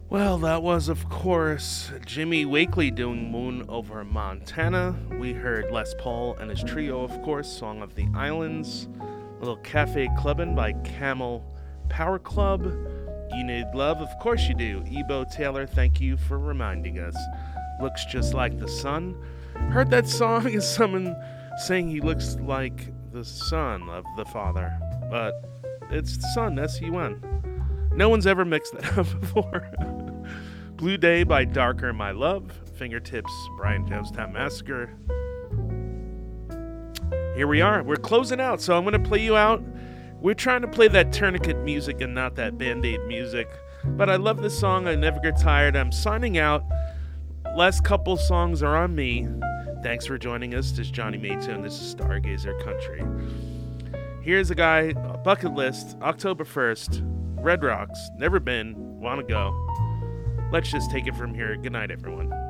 Well, that was, of course, Jimmy Wakely doing Moon over Montana. We heard Les Paul and his trio, of course, Song of the Islands. A little Cafe Clubbin' by Camel Power Club. You Need Love, of course you do. Ebo Taylor, thank you for reminding us. Looks just like the sun. Heard that song as someone saying he looks like the son of the father. But it's Sun, S-U-N. No one's ever mixed that up before. Blue Day by Darker My Love. Fingertips, Brian Jonestown Massacre. Here we are. We're closing out, so I'm going to play you out. We're trying to play that tourniquet music and not that Band-Aid music. But I love this song. I never get tired. I'm signing out. Last couple songs are on me. Thanks for joining us. This is Johnny Mato, and this is Stargazer Country. Here's a guy, bucket list, October 1st, Red Rocks, never been, wanna go. Let's just take it from here. Good night, everyone.